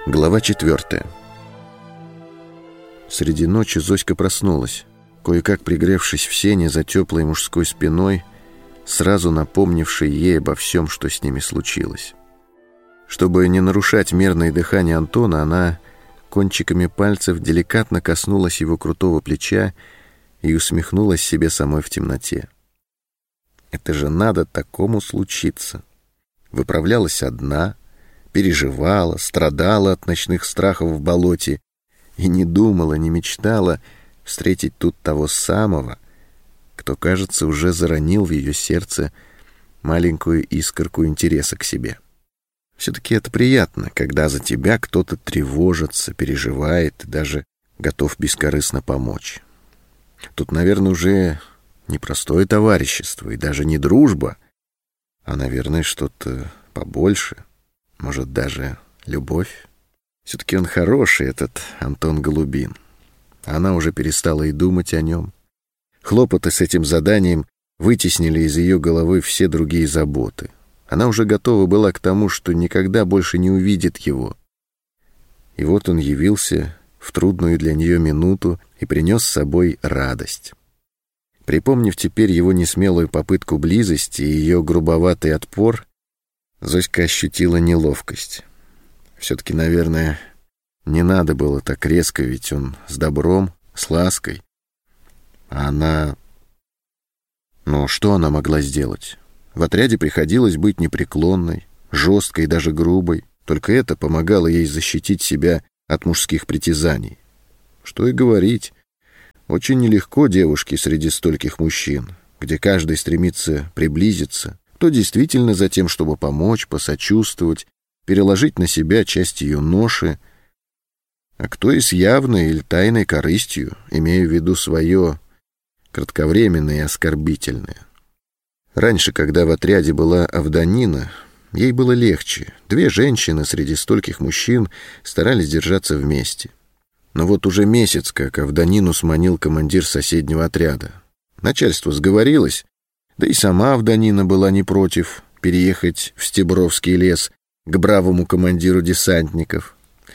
Глава 4. Среди ночи Зоська проснулась, кое-как пригревшись в сене за теплой мужской спиной, сразу напомнившей ей обо всем, что с ними случилось. Чтобы не нарушать мерное дыхание Антона, она кончиками пальцев деликатно коснулась его крутого плеча и усмехнулась себе самой в темноте. Это же надо такому случиться. Выправлялась одна, переживала, страдала от ночных страхов в болоте и не думала, не мечтала встретить тут того самого, кто, кажется, уже заронил в ее сердце маленькую искорку интереса к себе. Все-таки это приятно, когда за тебя кто-то тревожится, переживает и даже готов бескорыстно помочь. Тут, наверное, уже не простое товарищество и даже не дружба, а, наверное, что-то побольше, может, даже любовь. Все-таки он хороший, этот Антон Голубин. Она уже перестала и думать о нем. Хлопоты с этим заданием вытеснили из ее головы все другие заботы. Она уже готова была к тому, что никогда больше не увидит его. И вот он явился в трудную для нее минуту и принес с собой радость. Припомнив теперь его несмелую попытку близости и ее грубоватый отпор, Зоська ощутила неловкость. Все-таки, наверное, не надо было так резко, ведь он с добром, с лаской. А она... Но что она могла сделать? В отряде приходилось быть непреклонной, жесткой и даже грубой. Только это помогало ей защитить себя от мужских притязаний. Что и говорить, очень нелегко девушке среди стольких мужчин, где каждый стремится приблизиться, то действительно за тем, чтобы помочь, посочувствовать, переложить на себя часть ее ноши, а кто и с явной или тайной корыстью, имея в виду свое кратковременное и оскорбительное. Раньше, когда в отряде была Авдонина, ей было легче. Две женщины среди стольких мужчин старались держаться вместе. Но вот уже месяц, как Авдонину сманил командир соседнего отряда. Начальство сговорилось, да и сама Авдонина была не против переехать в Стебровский лес к бравому командиру десантников.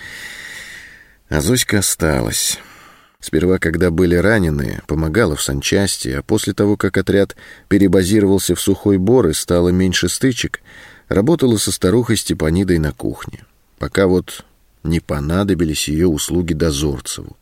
А Зоська осталась. Сперва, когда были раненые, помогала в санчасти, а после того, как отряд перебазировался в Сухой Бор и стало меньше стычек, работала со старухой Степанидой на кухне, пока вот не понадобились ее услуги Дозорцеву.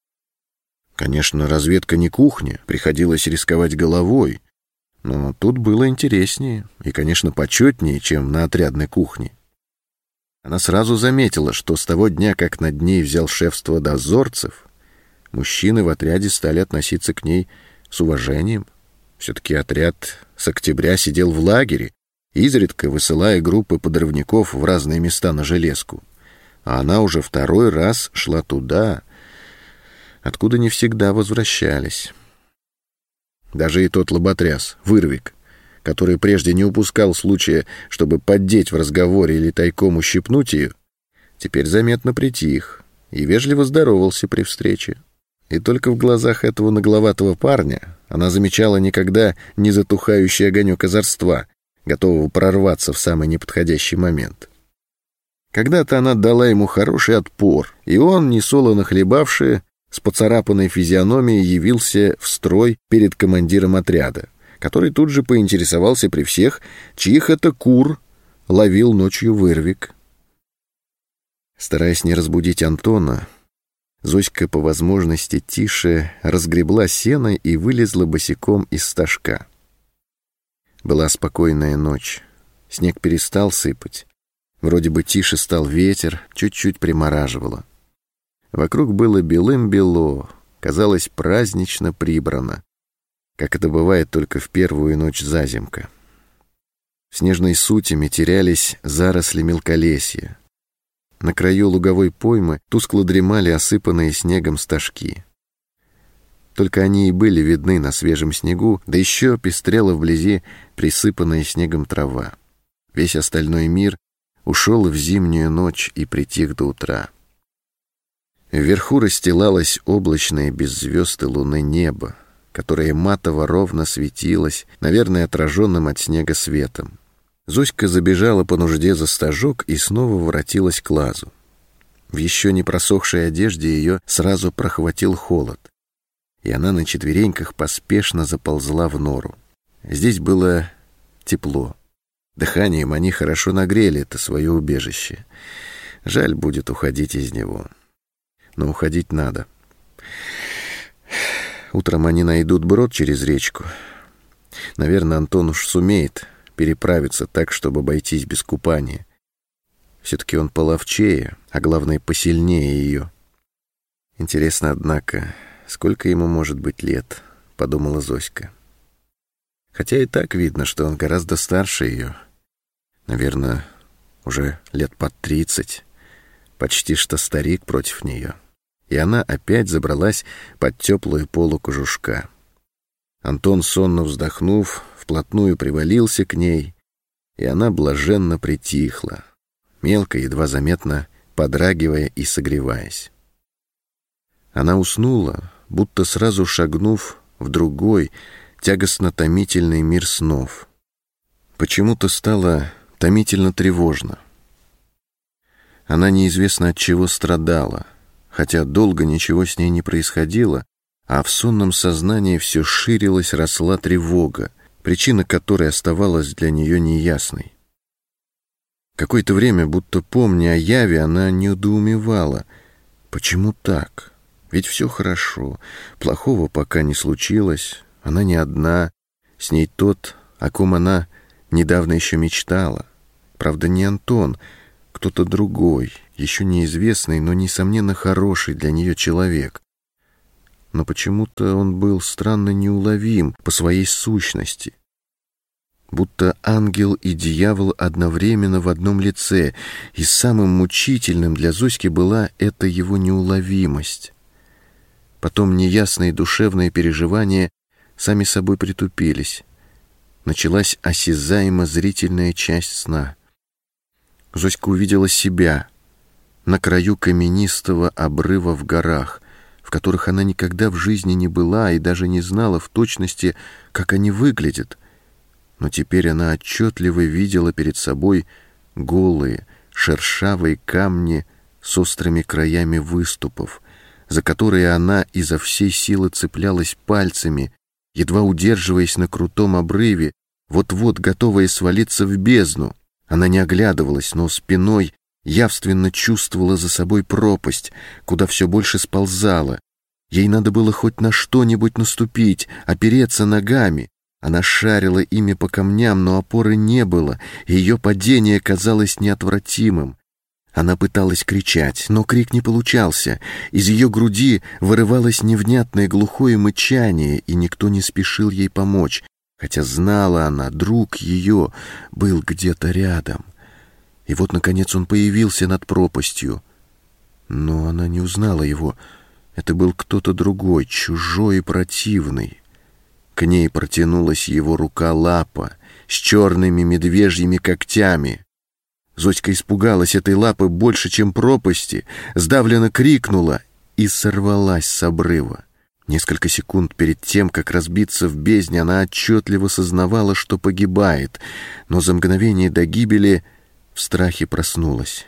Конечно, разведка не кухня, приходилось рисковать головой, но тут было интереснее и, конечно, почетнее, чем на отрядной кухне. Она сразу заметила, что с того дня, как над ней взял шефство Дозорцев, мужчины в отряде стали относиться к ней с уважением. Все-таки отряд с октября сидел в лагере, изредка высылая группы подрывников в разные места на железку. А она уже второй раз шла туда, откуда не всегда возвращались. Даже и тот лоботряс, Вырвик, который прежде не упускал случая, чтобы поддеть в разговоре или тайком ущипнуть ее, теперь заметно притих и вежливо здоровался при встрече. И только в глазах этого нагловатого парня она замечала никогда не затухающий огонек озорства, готового прорваться в самый неподходящий момент. Когда-то она дала ему хороший отпор, и он, несолоно хлебавший, с поцарапанной физиономией явился в строй перед командиром отряда, который тут же поинтересовался при всех, чьих это кур ловил ночью Вырвик. Стараясь не разбудить Антона, Зоська по возможности тише разгребла сено и вылезла босиком из стажка. Была спокойная ночь, снег перестал сыпать, вроде бы тише стал ветер, чуть-чуть примораживало. Вокруг было белым-бело, казалось празднично прибрано, как это бывает только в первую ночь зазимка. В снежной сутями терялись заросли мелколесья. На краю луговой поймы тускло дремали осыпанные снегом стажки. Только они и были видны на свежем снегу, да еще пестрела вблизи присыпанная снегом трава. Весь остальной мир ушел в зимнюю ночь и притих до утра. Вверху расстилалось облачное без звезд и луны небо, которое матово ровно светилось, наверное, отраженным от снега светом. Зоська забежала по нужде за стажок и снова воротилась к лазу. В еще не просохшей одежде ее сразу прохватил холод, и она на четвереньках поспешно заползла в нору. Здесь было тепло. Дыханием они хорошо нагрели это свое убежище. Жаль будет уходить из него. Но уходить надо. Утром они найдут брод через речку. Наверное, Антон уж сумеет переправиться так, чтобы обойтись без купания. Все-таки он половчее, а главное, посильнее ее. Интересно, однако, сколько ему может быть лет, подумала Зоська. Хотя и так видно, что он гораздо старше ее. Наверное, уже лет под 30. Почти что старик против нее. И она опять забралась под теплую полу кожушка. Антон, сонно вздохнув, вплотную привалился к ней, и она блаженно притихла, мелко, едва заметно подрагивая и согреваясь. Она уснула, будто сразу шагнув в другой, тягостно-томительный мир снов. Почему-то стало томительно тревожно. Она неизвестно от чего страдала, хотя долго ничего с ней не происходило, а в сонном сознании все ширилась, росла тревога, причина которой оставалась для нее неясной. Какое-то время, будто помня о яве, она недоумевала. Почему так? Ведь все хорошо, плохого пока не случилось, она не одна, с ней тот, о ком она недавно еще мечтала. Правда, не Антон, кто-то другой, еще неизвестный, но, несомненно, хороший для нее человек. Но почему-то он был странно неуловим по своей сущности. Будто ангел и дьявол одновременно в одном лице, и самым мучительным для Зоськи была эта его неуловимость. Потом неясные душевные переживания сами собой притупились. Началась осязаемо зрительная часть сна. Зоська увидела себя на краю каменистого обрыва в горах, в которых она никогда в жизни не была и даже не знала в точности, как они выглядят. Но теперь она отчетливо видела перед собой голые, шершавые камни с острыми краями выступов, за которые она изо всей силы цеплялась пальцами, едва удерживаясь на крутом обрыве, вот-вот готовая свалиться в бездну. Она не оглядывалась, но спиной явственно чувствовала за собой пропасть, куда все больше сползала. Ей надо было хоть на что-нибудь наступить, опереться ногами. Она шарила ими по камням, но опоры не было, и ее падение казалось неотвратимым. Она пыталась кричать, но крик не получался. Из ее груди вырывалось невнятное глухое мычание, и никто не спешил ей помочь, хотя знала она, друг ее был где-то рядом. И вот, наконец, он появился над пропастью. Но она не узнала его. Это был кто-то другой, чужой и противный. К ней протянулась его рука-лапа с черными медвежьими когтями. Зоська испугалась этой лапы больше, чем пропасти, сдавленно крикнула и сорвалась с обрыва. Несколько секунд перед тем, как разбиться в бездне, она отчетливо сознавала, что погибает, но за мгновение до гибели в страхе проснулась.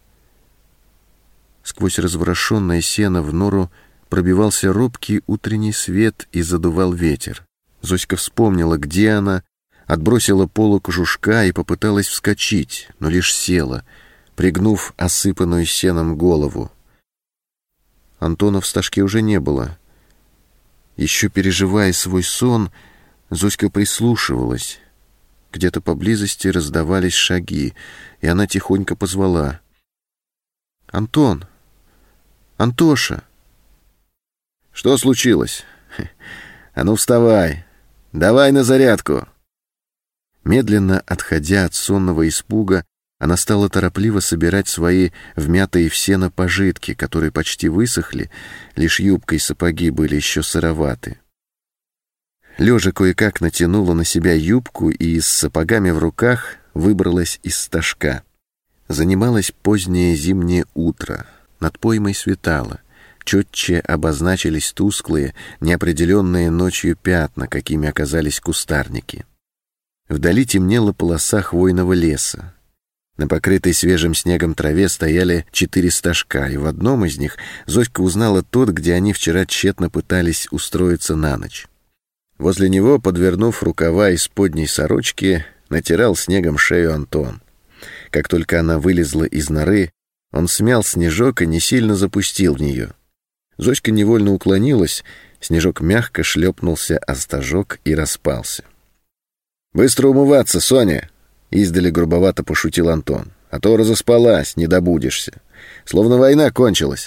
Сквозь разворошенное сено в нору пробивался робкий утренний свет и задувал ветер. Зоська вспомнила, где она, отбросила полу кожушка и попыталась вскочить, но лишь села, пригнув осыпанную сеном голову. Антона в стажке уже не было. Еще переживая свой сон, Зоська прислушивалась. Где-то поблизости раздавались шаги, и она тихонько позвала: «Антон! Антоша!» «Что случилось? А ну вставай! Давай на зарядку!» Медленно отходя от сонного испуга, она стала торопливо собирать свои вмятые в сено пожитки, которые почти высохли, лишь юбка и сапоги были еще сыроваты. Лежа кое-как натянула на себя юбку и с сапогами в руках выбралась из стажка. Занималось позднее зимнее утро. Над поймой светало. Четче обозначились тусклые, неопределенные ночью пятна, какими оказались кустарники. Вдали темнела полоса хвойного леса. На покрытой свежим снегом траве стояли 4 стажка, и в одном из них Зоська узнала тот, где они вчера тщетно пытались устроиться на ночь. Возле него, подвернув рукава из подней сорочки, натирал снегом шею Антон. Как только она вылезла из норы, он смял снежок и не сильно запустил в нее. Зоська невольно уклонилась, снежок мягко шлепнулся о стажок и распался. «Быстро умываться, Соня!» — издали грубовато пошутил Антон. «А то разоспалась, не добудешься. Словно война кончилась».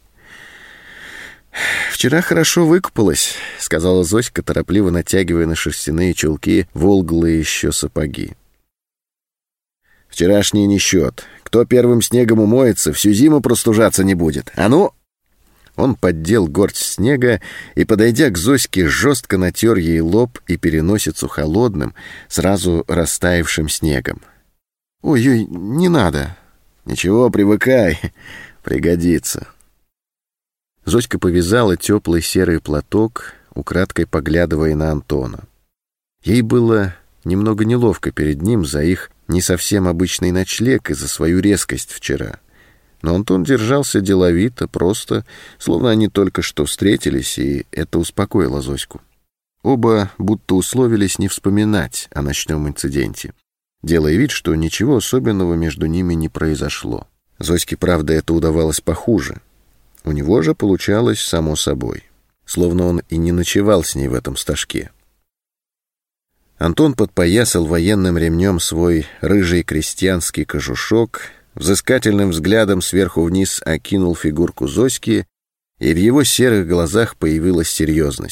«Вчера хорошо выкупалась», — сказала Зоська, торопливо натягивая на шерстяные чулки волглые еще сапоги. «Вчерашний не счет. Кто первым снегом умоется, всю зиму простужаться не будет. А ну!» Он поддел горсть снега и, подойдя к Зоське, жестко натер ей лоб и переносицу холодным, сразу растаявшим снегом. «Ой-ой, не надо». «Ничего, привыкай, пригодится». Зоська повязала теплый серый платок, украдкой поглядывая на Антона. Ей было немного неловко перед ним за их не совсем обычный ночлег и за свою резкость вчера. Но Антон держался деловито, просто, словно они только что встретились, и это успокоило Зоську. Оба будто условились не вспоминать о ночном инциденте, делая вид, что ничего особенного между ними не произошло. Зоське, правда, это удавалось похуже. У него же получалось само собой, словно он и не ночевал с ней в этом стажке. Антон подпоясал военным ремнем свой рыжий крестьянский кожушок, взыскательным взглядом сверху вниз окинул фигурку Зоськи, и в его серых глазах появилась серьезность.